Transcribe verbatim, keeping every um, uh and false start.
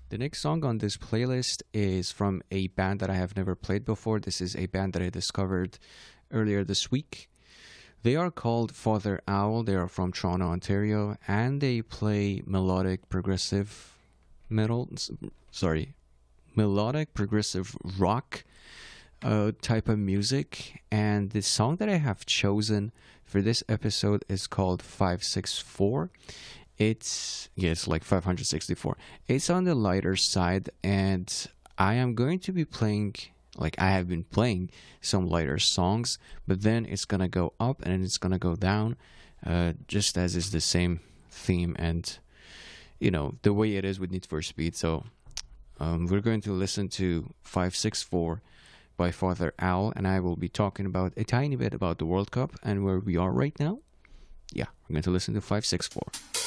The next song on this playlist is from a band that I have never played before. This is a band that I discovered earlier this week. They are called Father Owl. They are from Toronto, Ontario, and they play melodic progressive metal. Sorry, melodic progressive rock uh, type of music. And the song that I have chosen for this episode is called five six four. It's, yeah, it's like five hundred sixty-four. It's on the lighter side, and I am going to be playing, like I have been playing some lighter songs, but then it's gonna go up and then it's gonna go down, uh, just as is the same theme and, you know, the way it is with Need for Speed. So um, we're going to listen to five six four by Father Owl, and I will be talking about a tiny bit about the World Cup and where we are right now. Yeah, we're going to listen to five six four.